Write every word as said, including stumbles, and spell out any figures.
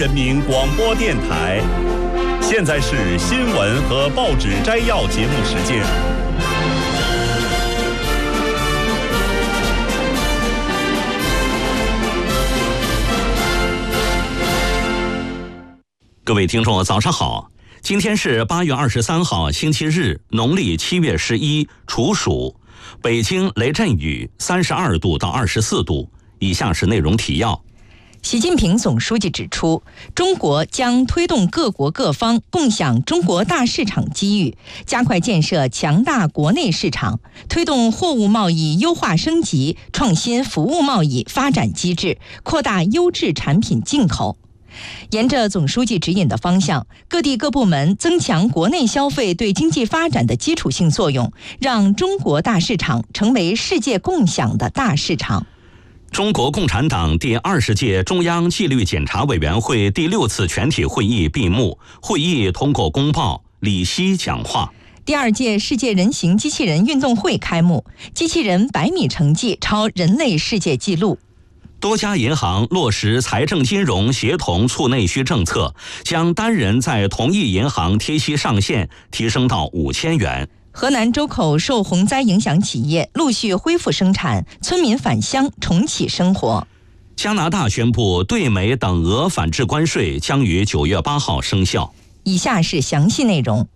人民广播电台，现在是新闻和报纸摘要节目时间。各位听众，早上好！今天是八月二十三号，星期日，农历七月十一，处暑。北京雷阵雨，三十二度到二十四度。以下是内容提要。 习近平总书记指出，中国将推动各国各方共享中国大市场机遇，加快建设强大国内市场，推动货物贸易优化升级，创新服务贸易发展机制，扩大优质产品进口。沿着总书记指引的方向，各地各部门增强国内消费对经济发展的基础性作用，让中国大市场成为世界共享的大市场。 中国共产党第二十届中央纪律检查委员会第六次全体会议闭幕，会议通过公报，李希讲话。 第二届世界人形机器人运动会开幕，机器人百米成绩超人类世界纪录。 多家银行落实财政金融协同促内需政策，将单人在同一银行贴息上限提升到五千元。 河南周口受洪灾影响企业陆续恢复生产，村民返乡重启生活。 加拿大宣布对美等额反制关税将于九月八号生效。 以下是详细内容。